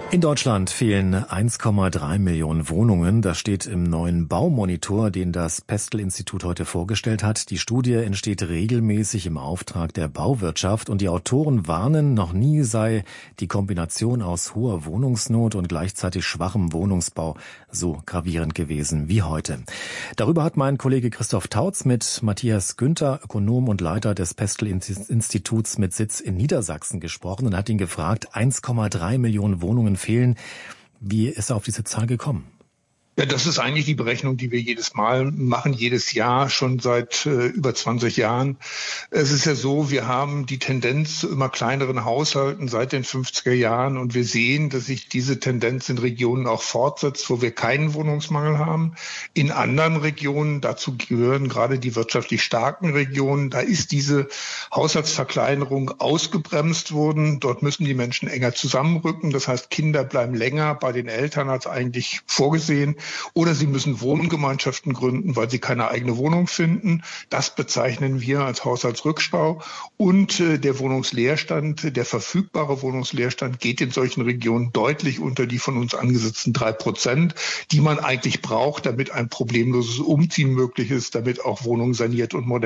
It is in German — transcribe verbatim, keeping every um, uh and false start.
In Deutschland fehlen eins Komma drei Millionen Wohnungen. Das steht im neuen Baumonitor, den das Pestel-Institut heute vorgestellt hat. Die Studie entsteht regelmäßig im Auftrag der Bauwirtschaft und die Autoren warnen, noch nie sei die Kombination aus hoher Wohnungsnot und gleichzeitig schwachem Wohnungsbau so gravierend gewesen wie heute. Darüber hat mein Kollege Christoph Tautz mit Matthias Günther, Ökonom und Leiter des Pestel-Instituts mit Sitz in Niedersachsen gesprochen und hat ihn gefragt, eins Komma drei Millionen Wohnungen fehlen. Wie ist er auf diese Zahl gekommen? Ja, das ist eigentlich die Berechnung, die wir jedes Mal machen, jedes Jahr, schon seit äh, über zwanzig Jahren. Es ist ja so, wir haben die Tendenz zu immer kleineren Haushalten seit den fünfziger Jahren und wir sehen, dass sich diese Tendenz in Regionen auch fortsetzt, wo wir keinen Wohnungsmangel haben. In anderen Regionen, dazu gehören gerade die wirtschaftlich starken Regionen, da ist diese Haushaltsverkleinerung ausgebremst worden. Dort müssen die Menschen enger zusammenrücken. Das heißt, Kinder bleiben länger bei den Eltern als eigentlich vorgesehen. Oder sie müssen Wohngemeinschaften gründen, weil sie keine eigene Wohnung finden. Das bezeichnen wir als Haushaltsrückstau. Und äh, der Wohnungsleerstand, der verfügbare Wohnungsleerstand geht in solchen Regionen deutlich unter die von uns angesetzten drei Prozent, die man eigentlich braucht, damit ein problemloses Umziehen möglich ist, damit auch Wohnungen saniert und modernisiert